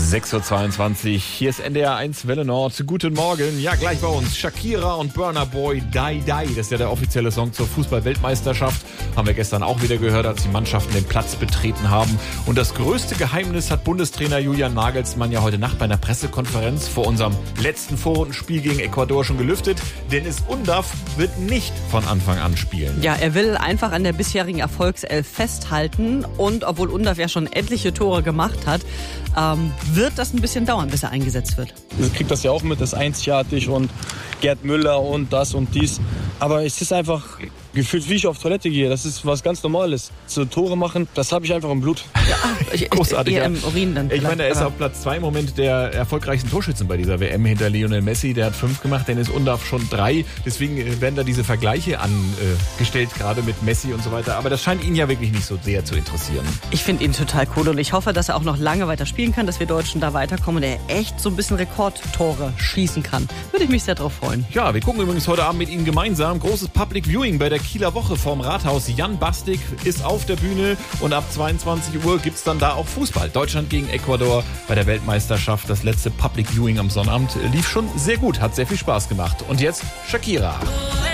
6.22 Uhr, hier ist NDR 1 Welle Nord. Guten Morgen. Ja, gleich bei uns Shakira und Burna Boy, Die Die. Das ist ja der offizielle Song zur Fußball-Weltmeisterschaft. Haben wir gestern auch wieder gehört, als die Mannschaften den Platz betreten haben. Und das größte Geheimnis hat Bundestrainer Julian Nagelsmann ja heute Nacht bei einer Pressekonferenz vor unserem letzten Vorrundenspiel gegen Ecuador schon gelüftet. Dennis Undaff wird nicht von Anfang an spielen. Ja, er will einfach an der bisherigen Erfolgself festhalten. Und obwohl Undaff ja schon etliche Tore gemacht hat, wird das ein bisschen dauern, bis er eingesetzt wird. Ich krieg das ja auch mit, das ist einzigartig und Gerd Müller und das und dies. Aber es ist einfach gefühlt, wie ich auf Toilette gehe. Das ist was ganz Normales. So Tore machen, das habe ich einfach im Blut. Ja, großartig. Eher im Urin dann. Ich meine, er ist auf Platz 2 im Moment der erfolgreichsten Torschützen bei dieser WM hinter Lionel Messi. Der hat 5 gemacht, Dennis Undaff schon 3. Deswegen werden da diese Vergleiche angestellt, gerade mit Messi und so weiter. Aber das scheint ihn ja wirklich nicht so sehr zu interessieren. Ich finde ihn total cool und ich hoffe, dass er auch noch lange weiter spielen kann, dass wir Deutschen da weiterkommen und er echt so ein bisschen Rekordtore schießen kann. Würde ich mich sehr drauf freuen. Ja, wir gucken übrigens heute Abend mit Ihnen gemeinsam. Großes Public Viewing bei der Kieler Woche vorm Rathaus. Jan Bastik ist auf der Bühne und ab 22 Uhr gibt es dann da auch Fußball. Deutschland gegen Ecuador bei der Weltmeisterschaft. Das letzte Public Viewing am Sonnabend lief schon sehr gut, hat sehr viel Spaß gemacht. Und jetzt Shakira.